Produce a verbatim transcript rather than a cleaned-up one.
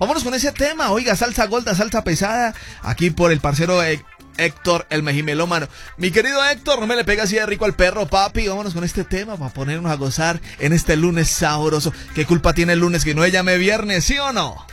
Vámonos con ese tema, oiga, salsa golda, salsa pesada, aquí por el parcero eh, Héctor, el mejimelómano. Mi querido Héctor, no me le pega así de rico al perro, papi. Vámonos con este tema para ponernos a gozar en este lunes sabroso. ¿Qué culpa tiene el lunes que no llame viernes, sí o no?